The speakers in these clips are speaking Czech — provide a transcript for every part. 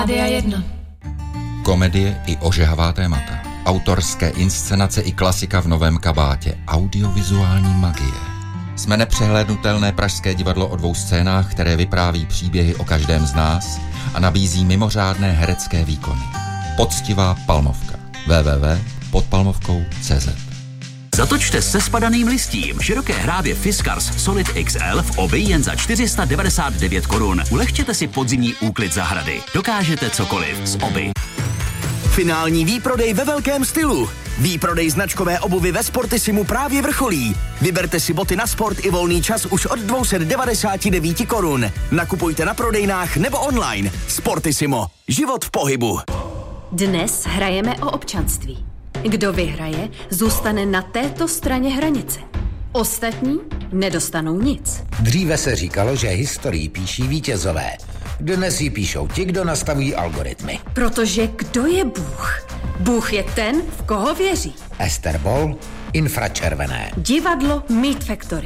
Rádia 1. Komedie i ožehavá témata. Autorské inscenace i klasika v novém kabátě. Audiovizuální magie. Jsme nepřehlédnutelné pražské divadlo o 2 scénách, které vypráví příběhy o každém z nás a nabízí mimořádné herecké výkony. Poctivá Palmovka. www.podpalmovkou.cz. Zatočte se spadaným listím. Široké hrávě Fiskars Solid XL v obi jen za 499 korun. Ulehčete si podzimní úklid zahrady. Dokážete cokoliv s obi. Finální výprodej ve velkém stylu. Výprodej značkové obuvy ve Sportissimu právě vrcholí. Vyberte si boty na sport i volný čas už od 299 korun. Nakupujte na prodejnách nebo online. Sportissimo. Život v pohybu. Dnes hrajeme o občanství. Kdo vyhraje, zůstane na této straně hranice. Ostatní nedostanou nic. Dříve se říkalo, že historii píší vítězové. Dnes ji píšou ti, kdo nastavují algoritmy. Protože kdo je Bůh? Bůh je ten, v koho věří. Ester Boll, infračervené. Divadlo Meat Factory.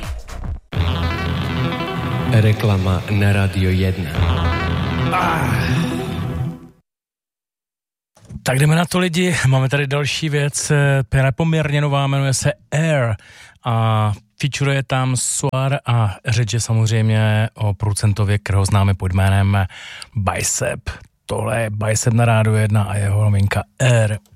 Reklama na Radio 1. Tak jdeme na to, lidi. Máme tady další věc, nepoměrně nová, jmenuje se Air a featuruje tam Suar a řeč je samozřejmě o producentově, kterého známe pod jménem Bicep. Tohle je Bicep na Rádiu 1 a jeho novinka Air.